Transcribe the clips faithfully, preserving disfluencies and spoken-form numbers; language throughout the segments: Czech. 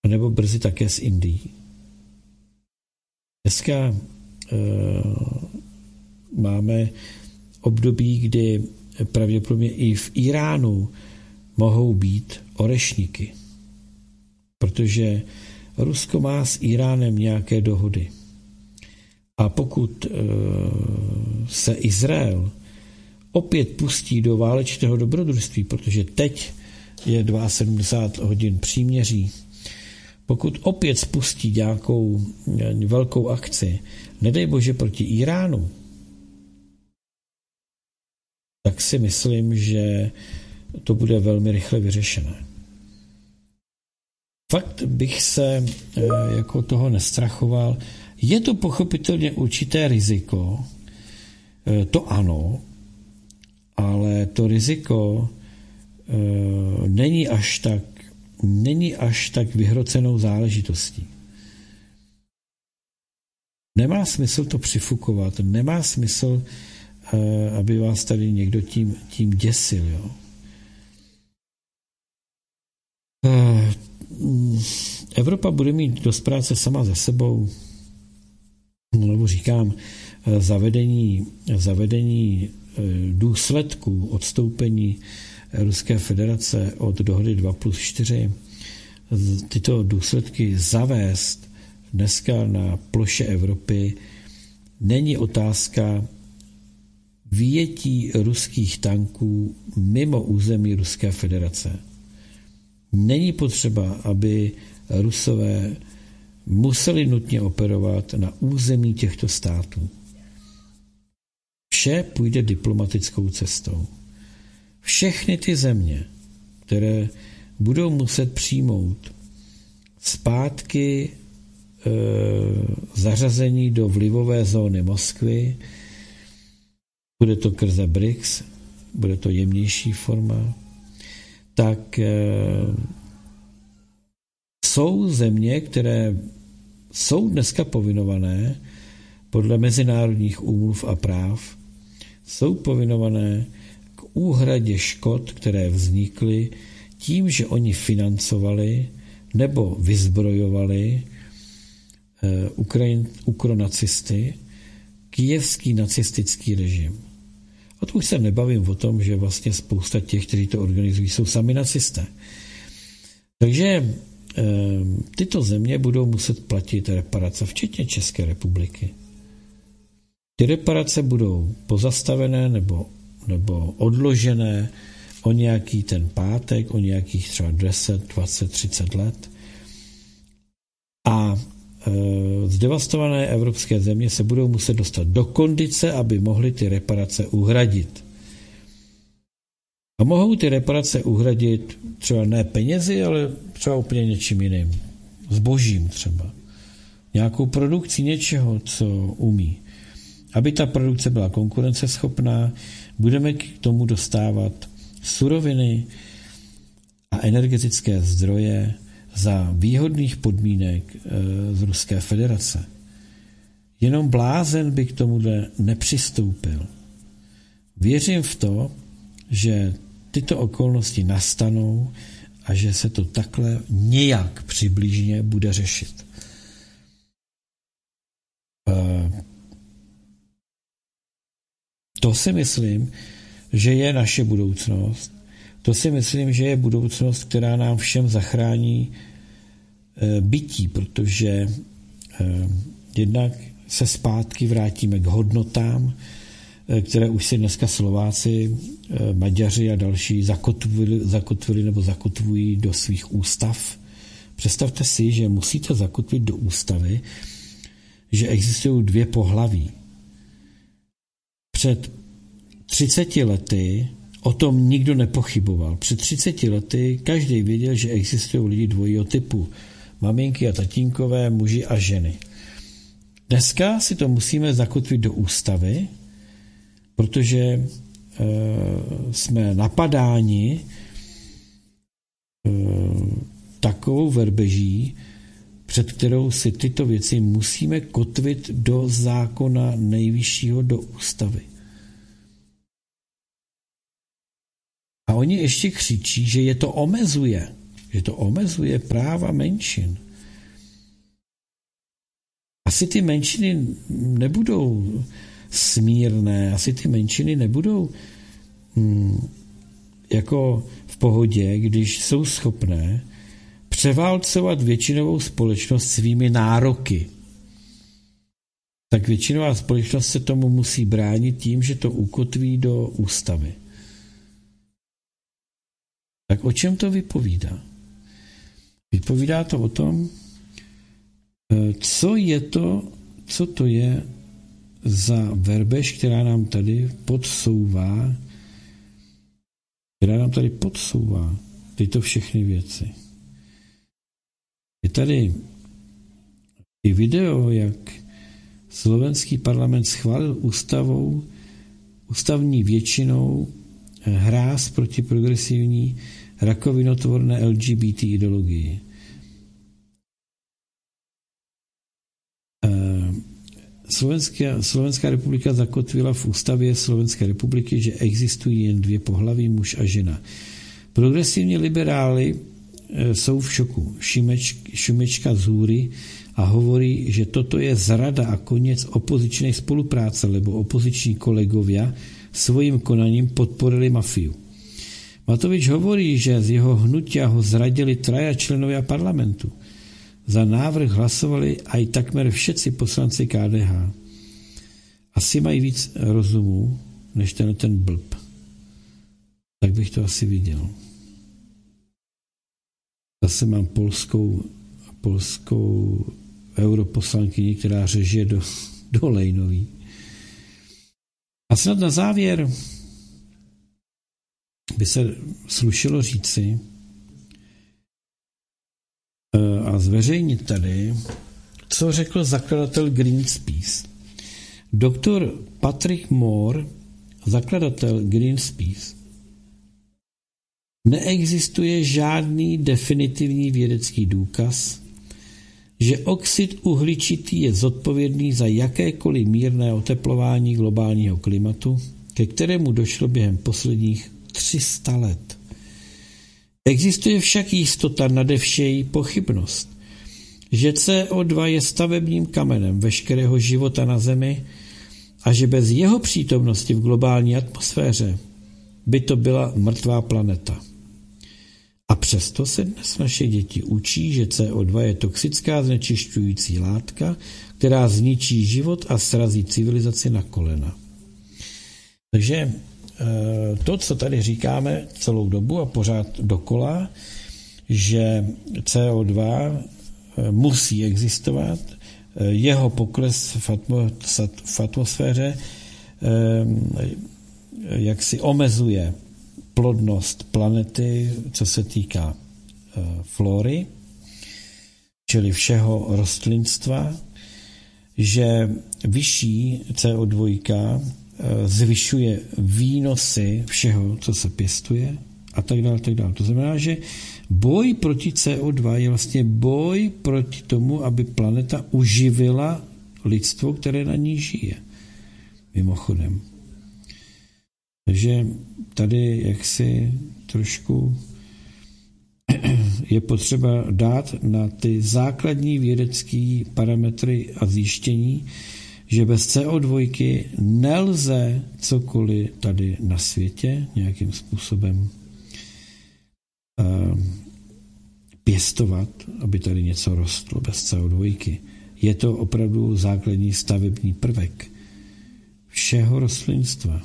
nebo brzy také s Indií. Dneska e, máme období, kdy pravděpodobně i v Iránu mohou být orešníky, protože Rusko má s Iránem nějaké dohody. A pokud e, se Izrael opět pustí do válečného dobrodružství, protože teď je sedmdesát dva hodin příměří, pokud opět spustí nějakou velkou akci, nedej bože proti Iránu, tak si myslím, že to bude velmi rychle vyřešené. Fakt bych se jako toho nestrachoval. Je to pochopitelně určité riziko, to ano, ale to riziko není až tak, není až tak vyhrocenou záležitostí. Nemá smysl to přifukovat, nemá smysl, aby vás tady někdo tím, tím děsil. Jo. Evropa bude mít dost práce sama ze sebou, nebo říkám, zavedení, zavedení důsledků odstoupení Ruské federace od dohody dva plus čtyři, tyto důsledky zavést dneska na ploše Evropy, není otázka vyjetí ruských tanků mimo území Ruské federace. Není potřeba, aby Rusové museli nutně operovat na území těchto států. Vše půjde diplomatickou cestou. Všechny ty země, které budou muset přijmout zpátky e, zařazení do vlivové zóny Moskvy, bude to krze B R I C S, bude to jemnější forma, tak e, jsou země, které jsou dneska povinované podle mezinárodních úmluv a práv, jsou povinované k úhradě škod, které vznikly tím, že oni financovali nebo vyzbrojovali eh, Ukrajin, ukronacisty, kyjevský nacistický režim. A to už se nebavím o tom, že vlastně spousta těch, kteří to organizují, jsou sami nacisté. Takže eh, tyto země budou muset platit reparace, včetně České republiky. Ty reparace budou pozastavené nebo, nebo odložené o nějaký ten pátek, o nějakých třeba deset, dvacet, třicet let. A e, zdevastované evropské země se budou muset dostat do kondice, aby mohly ty reparace uhradit. A mohou ty reparace uhradit třeba ne penězi, ale třeba úplně něčím jiným. Zbožím třeba. Nějakou produkcí něčeho, co umí. Aby ta produkce byla konkurenceschopná, budeme k tomu dostávat suroviny a energetické zdroje za výhodných podmínek z Ruské federace. Jenom blázen by k tomuhle nepřistoupil. Věřím v to, že tyto okolnosti nastanou a že se to takhle nějak přibližně bude řešit. To si myslím, že je naše budoucnost. To si myslím, že je budoucnost, která nám všem zachrání bytí, protože jednak se zpátky vrátíme k hodnotám, které už si dneska Slováci, Maďaři a další zakotvili, zakotvili nebo zakotvují do svých ústav. Představte si, že musíte zakotvit do ústavy, že existují dvě pohlaví. Před třiceti lety o tom nikdo nepochyboval. Před třiceti lety každý věděl, že existují lidi dvojího typu. Maminky a tatínkové, muži a ženy. Dneska si to musíme zakotvit do ústavy, protože e, jsme napadáni e, takovou verbeží, před kterou si tyto věci musíme kotvit do zákona nejvyššího, do ústavy. A oni ještě křičí, že je to omezuje, že to omezuje práva menšin. Asi ty menšiny nebudou smírné, asi ty menšiny nebudou hm, jako v pohodě, když jsou schopné převálcovat většinovou společnost svými nároky. Tak většinová společnost se tomu musí bránit tím, že to ukotví do ústavy. Tak o čem to vypovídá? Vypovídá to o tom, co je to, co to je za verbež, která nám tady podsouvá, která nám tady podsouvá tyto všechny věci. Je tady i video, jak slovenský parlament schválil ústavou, ústavní většinou hráz proti progresivní rakovinotvorné L G B T ideologii. Slovenská, Slovenská republika zakotvila v ústavě Slovenské republiky, že existují jen dvě pohlaví, muž a žena. Progresivní liberáli jsou v šoku. Šimeč, Šimečka z hůry a hovorí, že toto je zrada a koniec opozičnej spolupráce, lebo opoziční kolegovia svojím konaním podporili mafiu. Matovič hovorí, že z jeho hnutia ho zradili traja členovia parlamentu. Za návrh hlasovali aj takmer všetci poslanci K D H. Asi mají víc rozumu, než ten, ten blb. Tak bych to asi viděl. Zase mám polskou, polskou europoslankyni, která řeže do, do lejnový. A snad na závěr by se slušilo říci a zveřejnit tady, co řekl zakladatel Greenpeace. Doktor Patrick Moore, zakladatel Greenpeace, neexistuje žádný definitivní vědecký důkaz, že oxid uhličitý je zodpovědný za jakékoliv mírné oteplování globálního klimatu, ke kterému došlo během posledních tři sta let. Existuje však jistota nadevšej pochybnost, že C O dva je stavebním kamenem veškerého života na Zemi a že bez jeho přítomnosti v globální atmosféře by to byla mrtvá planeta. A přesto se dnes naše děti učí, že C O dva je toxická znečišťující látka, která zničí život a srazí civilizaci na kolena. Takže to, co tady říkáme celou dobu a pořád dokola, že C O dva musí existovat, jeho pokles v atmosféře jak si omezuje plodnost planety, co se týká flory, čili všeho rostlinstva, že vyšší C O dva zvyšuje výnosy všeho, co se pěstuje a tak dále, tak dále. To znamená, že boj proti C O dva je vlastně boj proti tomu, aby planeta uživila lidstvo, které na ní žije. Mimochodem. Takže tady jaksi trošku je potřeba dát na ty základní vědecké parametry a zjištění, že bez C O dva nelze cokoliv tady na světě nějakým způsobem pěstovat, aby tady něco rostlo bez C O dva. Je to opravdu základní stavební prvek všeho rostlinstva.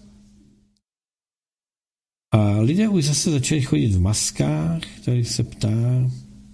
A lidé už zase začali chodit v maskách, tady se ptá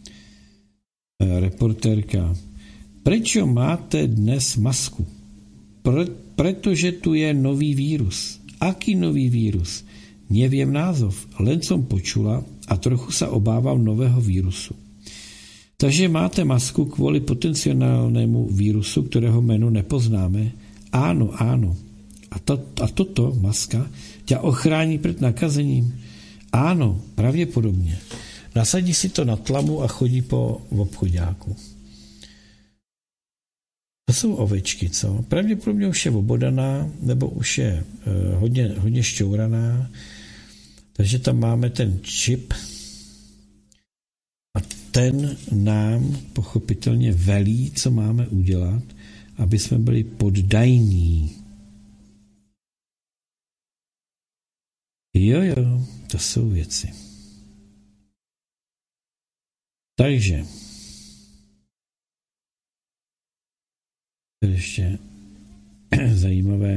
reportérka, prečo máte dnes masku? Pre, pretože tu je nový vírus. Aký nový vírus? Neviem názov, len som počula a trochu sa obávam nového vírusu. Takže máte masku kvôli potenciálnemu vírusu, ktorého menu nepoznáme? Áno, áno. A, to, a toto, maska, ťa ochrání před nakazením? Áno, pravděpodobně. Nasadí si to na tlamu a chodí po obchoďáku. To jsou ovečky, co? Pravděpodobně už je obodaná, nebo už je eh, hodně, hodně šťouraná, takže tam máme ten čip. ten nám pochopitelně velí, co máme udělat, aby jsme byli poddajní. Jo, jo, to jsou věci. Takže ještě zajímavé,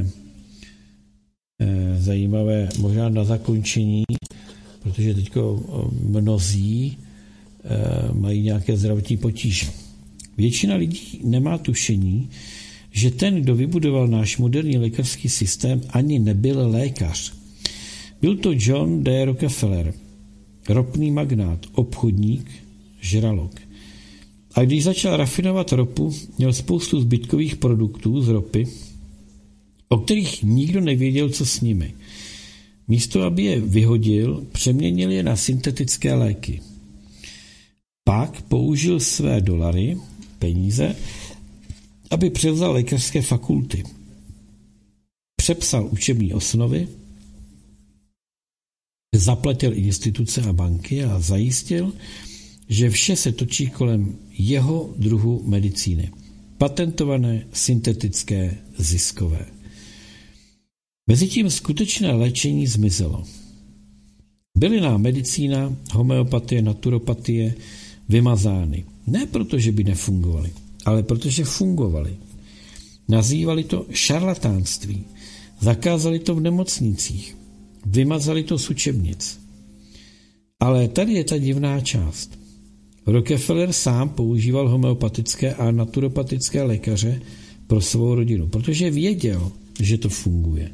zajímavé možná na zakončení, protože teďko mnozí mají nějaké zdravotní potíže. Většina lidí nemá tušení, že ten, kdo vybudoval náš moderní lékařský systém, ani nebyl lékař. Byl to John D. Rockefeller, ropný magnát, obchodník, žralok. A když začal rafinovat ropu, měl spoustu zbytkových produktů z ropy, o kterých nikdo nevěděl, co s nimi. Místo, aby je vyhodil, přeměnil je na syntetické léky. Pak použil své dolary, peníze, aby převzal lékařské fakulty. Přepsal učební osnovy, zaplatil instituce a banky a zajistil, že vše se točí kolem jeho druhu medicíny. Patentované, syntetické, ziskové. Mezitím skutečné léčení zmizelo. Bylina medicína, homeopatie, naturopatie vymazány. Ne proto, že by nefungovaly, ale protože fungovaly. Nazývali to šarlatánství. Zakázali to v nemocnicích. Vymazali to z učebnic. Ale tady je ta divná část. Rockefeller sám používal homeopatické a naturopatické lékaře pro svou rodinu, protože věděl, že to funguje.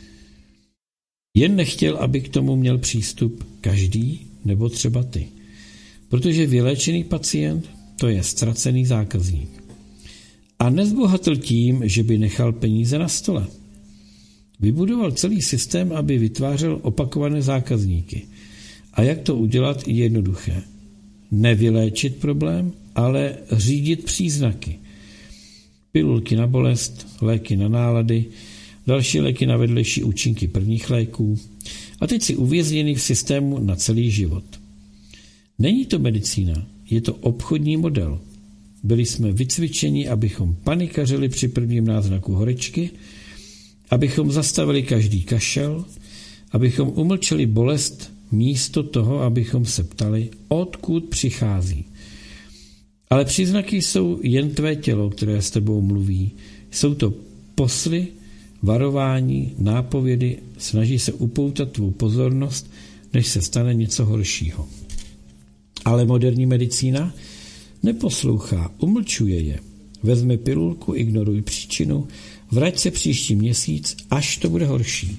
Jen nechtěl, aby k tomu měl přístup každý nebo třeba ty. Protože vyléčený pacient, to je ztracený zákazník. A nezbohatl tím, že by nechal peníze na stole. Vybudoval celý systém, aby vytvářel opakované zákazníky. A jak to udělat, je jednoduché. Nevyléčit problém, ale řídit příznaky. Pilulky na bolest, léky na nálady, další léky na vedlejší účinky prvních léků a teď si uvězněný v systému na celý život. Není to medicína, je to obchodní model. Byli jsme vycvičeni, abychom panikařili při prvním náznaku horečky, abychom zastavili každý kašel, abychom umlčeli bolest místo toho, abychom se ptali, odkud přichází. Ale příznaky jsou jen tvé tělo, které s tebou mluví. Jsou to posly, varování, nápovědy, snaží se upoutat tvou pozornost, než se stane něco horšího. Ale moderní medicína neposlouchá, umlčuje je. Vezmi pilulku, ignoruj příčinu, vrať se příští měsíc, až to bude horší.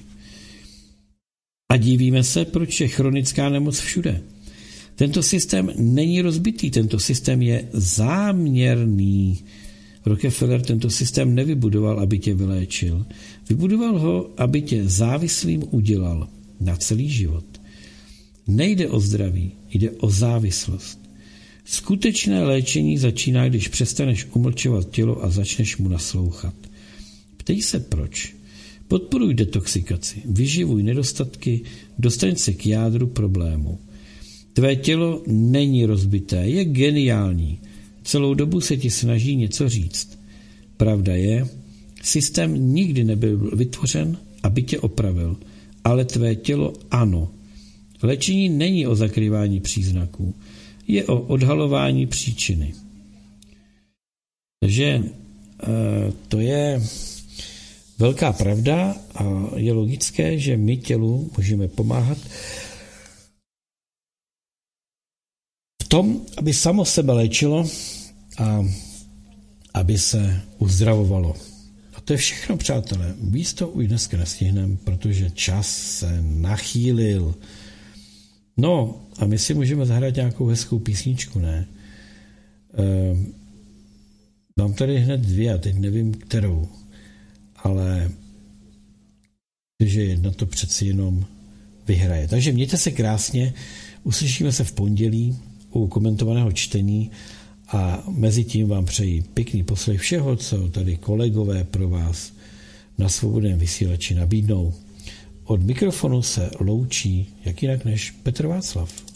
A divíme se, proč je chronická nemoc všude. Tento systém není rozbitý, tento systém je záměrný. Rockefeller tento systém nevybudoval, aby tě vyléčil. Vybudoval ho, aby tě závislým udělal na celý život. Nejde o zdraví, jde o závislost. Skutečné léčení začíná, když přestaneš umlčovat tělo a začneš mu naslouchat. Ptej se proč. Podporuj detoxikaci, vyživuj nedostatky, dostaň se k jádru problému. Tvé tělo není rozbité, je geniální. Celou dobu se ti snaží něco říct. Pravda je, systém nikdy nebyl vytvořen, aby tě opravil, ale tvé tělo ano. Léčení není o zakrývání příznaků, je o odhalování příčiny. Takže to je velká pravda a je logické, že my tělu můžeme pomáhat v tom, aby samo sebe léčilo a aby se uzdravovalo. A to je všechno, přátelé. Víc to už dneska nestihneme, protože čas se nachýlil. No a my si můžeme zahrát nějakou hezkou písničku, ne? Ehm, mám tady hned dvě a teď nevím, kterou. Ale že jedna to přeci jenom vyhraje. Takže mějte se krásně, uslyšíme se v pondělí u komentovaného čtení a mezi tím vám přeji pěkný poslech všeho, co tady kolegové pro vás na Svobodném vysílači nabídnou. Od mikrofonu se loučí, jak jinak než Petr Václav.